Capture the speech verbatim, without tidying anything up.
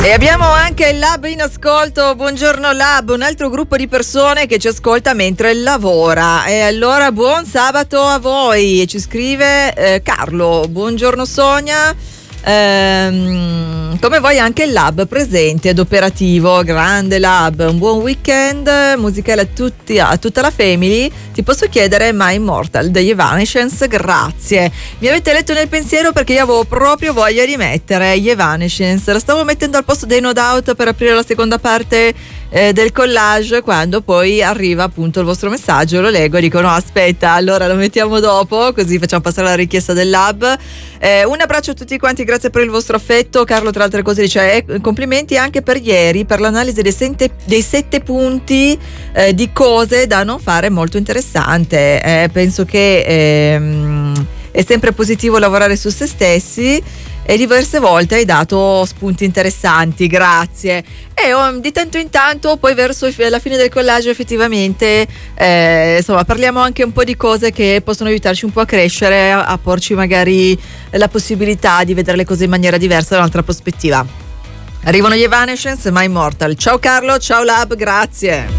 E abbiamo anche il Lab in ascolto. Buongiorno Lab, un altro gruppo di persone che ci ascolta mentre lavora. E allora buon sabato a voi. E ci scrive eh, Carlo. Buongiorno Sonia. Ehm, come voi anche il Lab presente ed operativo. Grande Lab, un buon weekend musicale a tutti, a tutta la family. Ti posso chiedere My Immortal degli Evanescence? Grazie, mi avete letto nel pensiero perché io avevo proprio voglia di mettere gli Evanescence. La stavo mettendo al posto dei No Doubt per aprire la seconda parte eh, del collage, quando poi arriva appunto il vostro messaggio, lo leggo e dico no aspetta, allora lo mettiamo dopo, così facciamo passare la richiesta del Lab. Eh, un abbraccio a tutti quanti, grazie per il vostro affetto. Carlo tra le altre cose dice eh, complimenti anche per ieri per l'analisi dei, sente, dei sette punti eh, di cose da non fare, molto interessante. Eh, penso che ehm, è sempre positivo lavorare su se stessi e diverse volte hai dato spunti interessanti, grazie. E oh, di tanto in tanto poi verso la fine del collage effettivamente eh, insomma parliamo anche un po' di cose che possono aiutarci un po' a crescere, a, a porci magari la possibilità di vedere le cose in maniera diversa, da un'altra prospettiva. Arrivano gli Evanescence, My Immortal. Ciao Carlo, ciao Lab, grazie.